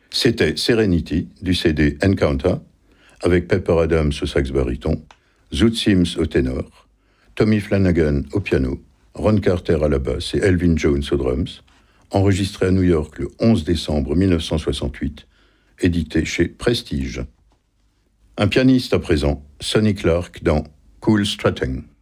C'était Serenity du CD Encounter, avec Pepper Adams au sax baryton, Zoot Sims au ténor, Tommy Flanagan au piano, Ron Carter à la basse et Elvin Jones aux drums, enregistré à New York le 11 décembre 1968, édité chez Prestige. Un pianiste à présent, Sonny Clark dans Cool Strutting.